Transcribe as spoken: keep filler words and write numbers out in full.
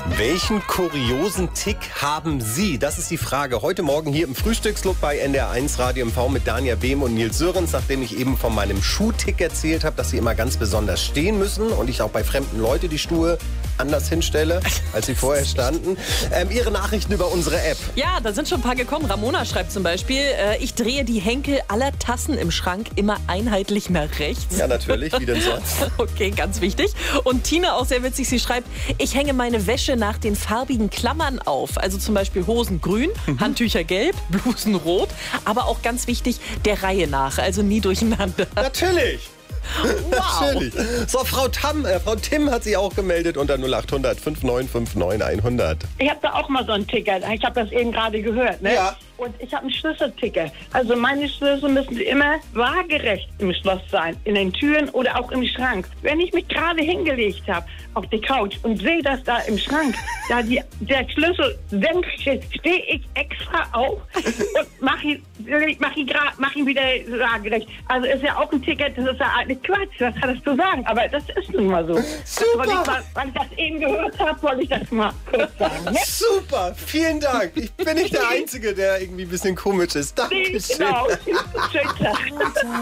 Welchen kuriosen Tick haben Sie? Das ist die Frage. Heute Morgen hier im Frühstückslook bei N D R eins Radio M V mit Dania Behm und Nils Sörens, nachdem ich eben von meinem Schuhtick erzählt habe, dass sie immer ganz besonders stehen müssen und ich auch bei fremden Leuten die Schuhe anders hinstelle, als sie vorher standen. Ähm, Ihre Nachrichten über unsere App. Ja, da sind schon ein paar gekommen. Ramona schreibt zum Beispiel, äh, ich drehe die Henkel aller Tassen im Schrank immer einheitlich nach rechts. Ja, natürlich. Wie denn sonst? Okay, ganz wichtig. Und Tina, auch sehr witzig, sie schreibt, ich hänge meine Wäsche nach den farbigen Klammern auf. Also zum Beispiel Hosen grün, mhm. Handtücher gelb, Blusen rot. Aber auch ganz wichtig, der Reihe nach, also nie durcheinander. Natürlich. Wow. Natürlich. So, Frau Tam, äh, Frau Tim hat sich auch gemeldet unter null acht hundert fünf neun fünf neun hundert. Ich habe da auch mal so einen Ticker. Ich habe das eben gerade gehört. Ne? Ja. Und ich habe einen Schlüsselticker. Also meine Schlüssel müssen immer waagerecht im Schloss sein. In den Türen oder auch im Schrank. Wenn ich mich gerade hingelegt habe auf die Couch und sehe das da im Schrank, da die, der Schlüssel senkt steht, stehe ich extra auf und mache ihn, mach ihn, mach ihn wieder waagerecht. Also ist ja auch ein Ticker, das ist ja eigentlich Quatsch, was hat das zu sagen? Aber das ist nun mal so. Super. Weil ich, weil ich das eben gehört habe, wollte ich das mal kurz sagen. Ne? Super, vielen Dank. Ich bin nicht der Einzige, der irgendwie ein bisschen komisch ist. Dankeschön. Genau. Schönen Tag.